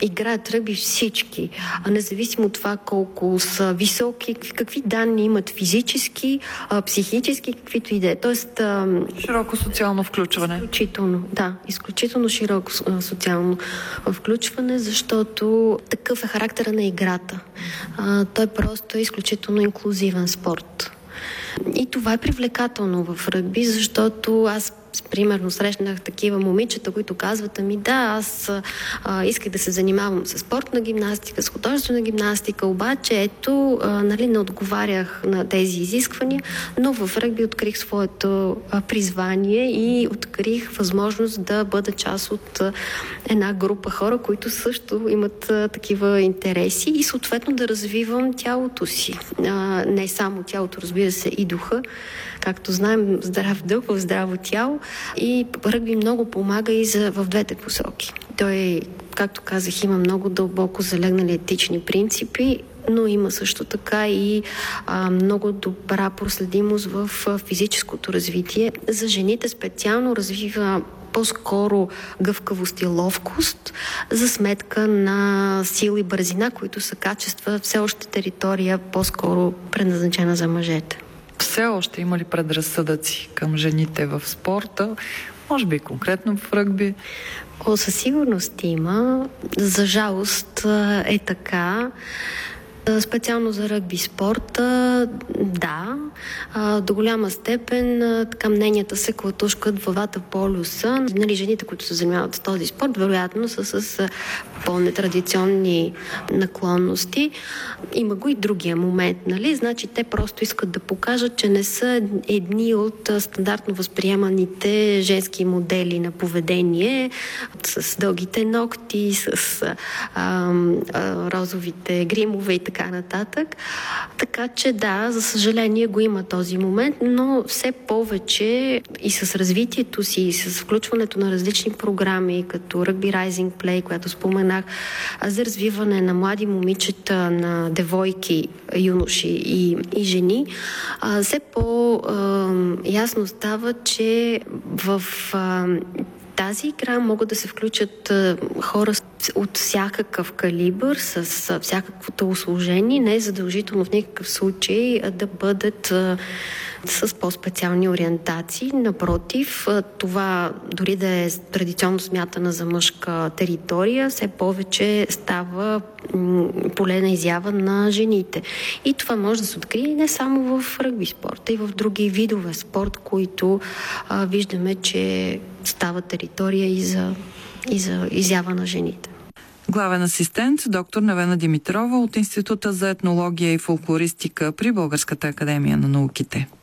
играят ръгби всички, независимо от това колко са високи, какви данни имат физически, психически, каквито и да е. Тоест, широко социално включване. Изключително широко социално включване, защото такъв е характера на играта. Той просто е изключително инклюзивен спорт. И това е привлекателно в ръгби, защото аз примерно срещнах такива момичета, които казват, аз исках да се занимавам с спортна гимнастика, с художествена гимнастика, обаче не отговарях на тези изисквания, но в ръгби открих своето призвание и открих възможност да бъда част от една група хора, които също имат такива интереси и съответно да развивам тялото си. Не само тялото, разбира се, и духа. Както знаем, здрав дух в здраво тяло, и ръгби много помага и в двете посоки. Той, както казах, има много дълбоко залегнали етични принципи, но има също така и много добра проследимост в физическото развитие. За жените специално развива по-скоро гъвкавост и ловкост за сметка на сила и бързина, които са качества все още територия по-скоро предназначена за мъжете. Все още има ли предразсъдъци към жените в спорта? Може би конкретно в ръгби? Със сигурност има. За жалост е така. Специално за ръгби спорта, да, до голяма степен така мненията се клатушкат в двата полюса. Жените, които се занимават с този спорт, вероятно са с по-нетрадиционни наклонности. Има го и другия момент, Значи те просто искат да покажат, че не са едни от стандартно възприеманите женски модели на поведение, с дългите ногти, с розовите гримове и така нататък. Така че да, за съжаление го има този момент, но все повече и с развитието си, и с включването на различни програми, като Rugby Rising Play, която споменах, за развиване на млади момичета, на девойки, юноши и жени, все по-ясно става, че в тази игра могат да се включат хора от всякакъв калибър, с всякаквото усложение. Не е задължително в никакъв случай да бъдат с по-специални ориентации. Напротив, това дори да е традиционно смятана за мъжка територия, все повече става поле на изява на жените. И това може да се открие не само в ръгби спорта, и в други видове спорт, които виждаме, че става територия и за изява на жените. Главен асистент доктор Невена Димитрова от Института за етнология и фолклористика при Българската академия на науките.